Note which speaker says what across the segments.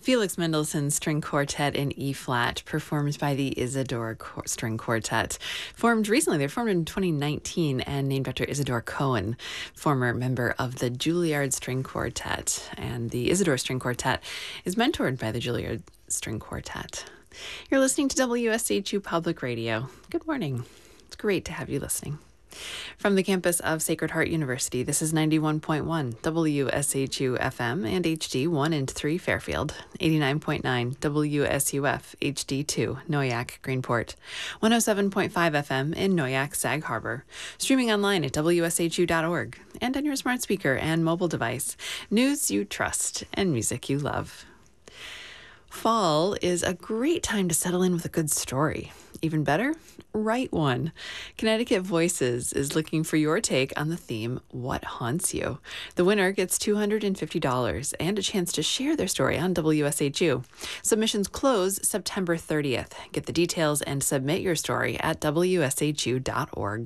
Speaker 1: Felix Mendelssohn's String Quartet in E-flat, performed by the Isidore String Quartet. Formed recently, they were formed in 2019 and named after Isidore Cohen, former member of the Juilliard String Quartet. And the Isidore String Quartet is mentored by the Juilliard String Quartet. You're listening to WSHU Public Radio. Good morning. It's great to have you listening. From the campus of Sacred Heart University, this is 91.1 WSHU FM and HD 1 and 3 Fairfield, 89.9 WSUF HD2 Noyak Greenport, 107.5 FM in Noyak Sag Harbor, streaming online at WSHU.org and on your smart speaker and mobile device. News you trust and music you love. Fall is a great time to settle in with a good story. Even better, write one. Connecticut Voices is looking for your take on the theme, What Haunts You? The winner gets $250 and a chance to share their story on WSHU. Submissions close September 30th. Get the details and submit your story at WSHU.org.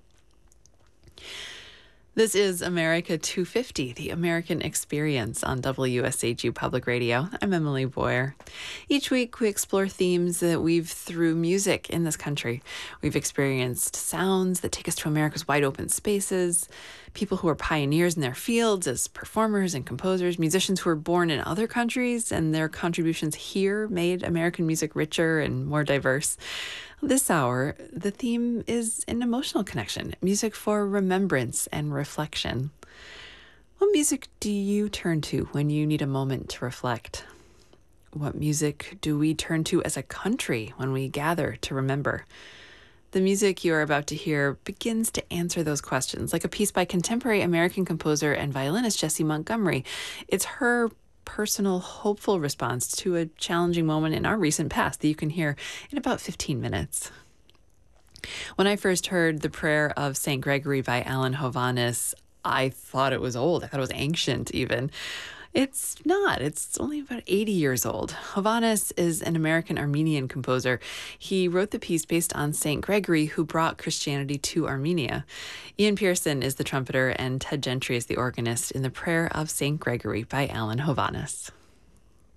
Speaker 1: This is America 250, the American Experience on WSHU Public Radio. I'm Emily Boyer. Each week we explore themes that weave through music in this country. We've experienced sounds that take us to America's wide open spaces, people who are pioneers in their fields as performers and composers, musicians who were born in other countries and their contributions here made American music richer and more diverse. This hour, the theme is an emotional connection, music for remembrance and reflection. What music do you turn to when you need a moment to reflect? What music do we turn to as a country when we gather to remember? The music you are about to hear begins to answer those questions, like a piece by contemporary American composer and violinist Jessie Montgomery. It's her personal, hopeful response to a challenging moment in our recent past that you can hear in about 15 minutes. When I first heard the Prayer of St. Gregory by Alan Hovhaness, I thought it was old. I thought it was ancient even. It's not. It's only about 80 years old. Hovhaness is an American-Armenian composer. He wrote the piece based on St. Gregory, who brought Christianity to Armenia. Ian Pearson is the trumpeter and Ted Gentry is the organist in the Prayer of St. Gregory by Alan Hovhaness.